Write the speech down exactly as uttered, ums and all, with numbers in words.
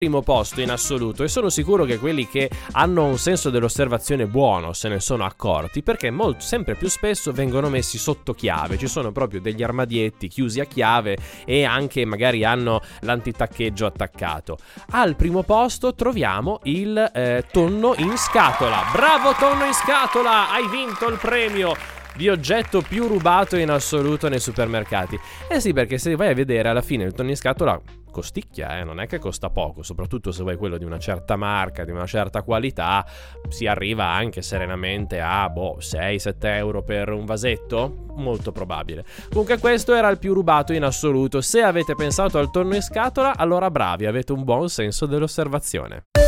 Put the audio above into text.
primo posto in assoluto, e sono sicuro che quelli che hanno un senso dell'osservazione buono se ne sono accorti, perché molto, sempre più spesso vengono messi sotto chiave. Ci sono proprio degli armadietti chiusi a chiave e anche magari hanno l'antitaccheggio attaccato. Al primo posto troviamo il eh, tonno in scatola. Bravo tonno in scatola, hai vinto il premio di oggetto più rubato in assoluto nei supermercati. Eh sì, perché se vai a vedere alla fine il tonno in scatola costicchia, eh? Non è che costa poco, soprattutto se vuoi quello di una certa marca, di una certa qualità, si arriva anche serenamente a boh, sei sette euro per un vasetto? Molto probabile. Comunque questo era il più rubato in assoluto. Se avete pensato al tonno in scatola, allora bravi, avete un buon senso dell'osservazione.